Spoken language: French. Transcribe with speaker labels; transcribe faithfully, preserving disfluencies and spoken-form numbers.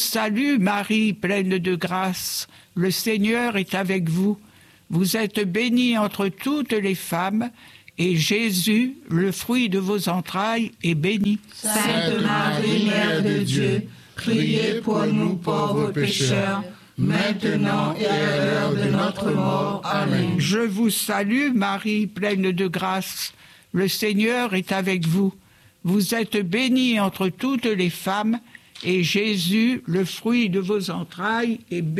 Speaker 1: Salut Marie, pleine de grâce, le Seigneur est avec vous. Vous êtes bénie entre toutes les femmes, et Jésus, le fruit de vos entrailles, est béni.
Speaker 2: Sainte Marie, Mère de Dieu, priez pour nous pauvres pécheurs, maintenant et à l'heure de notre mort. Amen.
Speaker 1: Je vous salue Marie, pleine de grâce, le Seigneur est avec vous. Vous êtes bénie entre toutes les femmes, et Jésus, le fruit de vos entrailles, est béni.